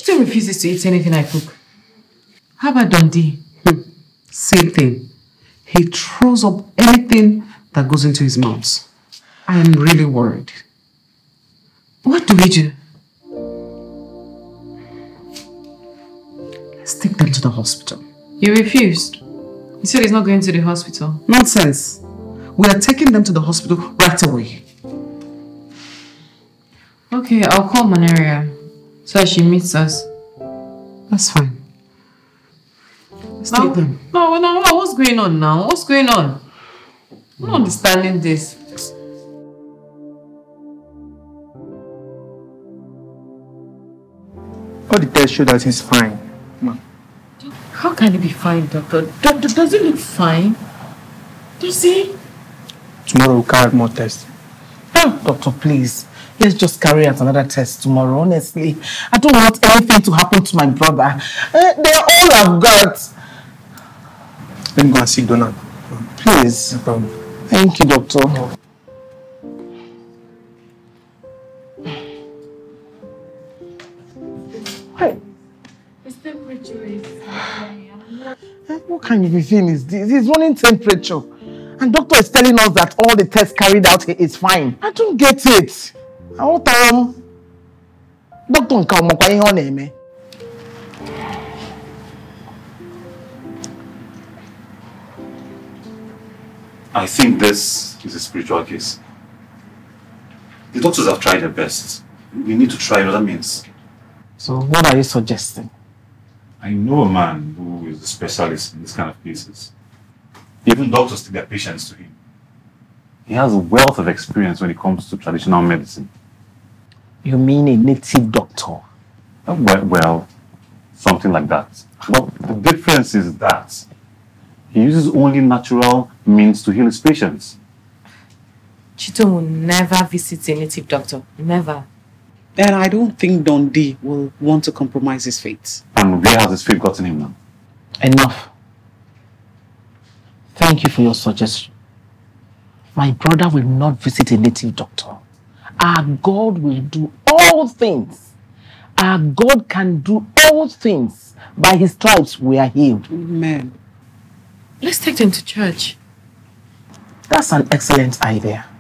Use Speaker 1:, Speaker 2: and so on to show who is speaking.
Speaker 1: Chito refuses to eat anything I cook. How about Dundee?
Speaker 2: Same thing. He throws up anything that goes into his mouth. I am really worried.
Speaker 1: What do we do?
Speaker 2: Let's take them to the hospital.
Speaker 1: You refused. You said he's not going to the hospital.
Speaker 2: Nonsense. We are taking them to the hospital right away.
Speaker 1: Okay, I'll call Manaria so that she meets us.
Speaker 2: That's fine. Let's take them.
Speaker 1: No, what's going on now? What's going on? I'm not understanding this.
Speaker 3: All the tests show that he's fine.
Speaker 1: How can he be fine, doctor? Does he look fine? Does he?
Speaker 3: Tomorrow we'll carry out more tests.
Speaker 4: Oh, doctor, please. Let's just carry out another test tomorrow, honestly. I don't want anything to happen to my brother. They're all I've got.
Speaker 3: Let me go and see Donald.
Speaker 4: Please.
Speaker 3: No problem.
Speaker 4: Thank you, doctor. Hey.
Speaker 1: His temperature is
Speaker 4: What kind of a thing is this? He's running temperature. And doctor is telling us that all the tests carried out here is fine. I don't get it. I want Doctor Nkamokwa.
Speaker 5: I think this is a spiritual case. The doctors have tried their best. We need to try other means.
Speaker 4: So what are you suggesting?
Speaker 5: I know a man who is a specialist in this kind of cases. Even doctors take their patients to him. He has a wealth of experience when it comes to traditional medicine.
Speaker 4: You mean a native doctor?
Speaker 5: Well, something like that. But the difference is that he uses only natural means to heal his patients.
Speaker 1: Chito will never visit a native doctor. Never.
Speaker 2: And I don't think Dundee will want to compromise his faith.
Speaker 5: And where has his faith gotten him now?
Speaker 4: Enough. Thank you for your suggestion. My brother will not visit a native doctor. Our God will do all things. Our God can do all things. By his stripes we are healed.
Speaker 2: Amen.
Speaker 1: Let's take them to church.
Speaker 4: That's an excellent idea.